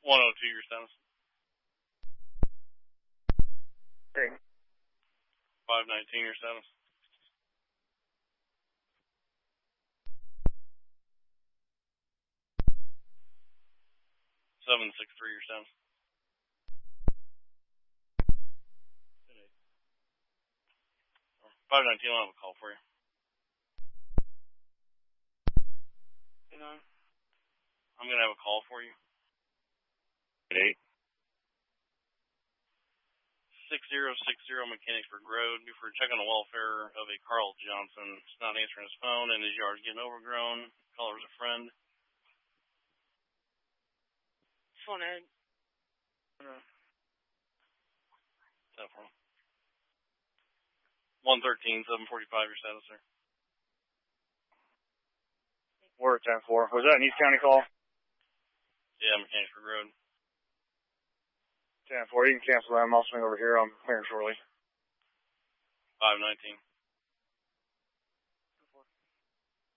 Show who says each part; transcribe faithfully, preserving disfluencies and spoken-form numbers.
Speaker 1: one oh two, your status.
Speaker 2: Hey.
Speaker 1: five nineteen, your status. seven six three, your status. five nineteen, I'll have a call for you.
Speaker 2: You know?
Speaker 1: I'm going to have a call for you.
Speaker 2: eight.
Speaker 1: six zero six zero Mechanicsburg Road. Due for a check on the welfare of a Carl Johnson. He's not answering his phone and his yard's getting overgrown. Caller's a friend.
Speaker 2: Phone Ed.
Speaker 1: Uh, ten four. one thirteen, seven forty-five, your status, sir.
Speaker 2: We're at ten four. Was that an East County call?
Speaker 1: Yeah, Mechanicsburg Road.
Speaker 2: ten four. You can cancel that. I'm also over here. I'm clearing shortly.
Speaker 1: five nineteen.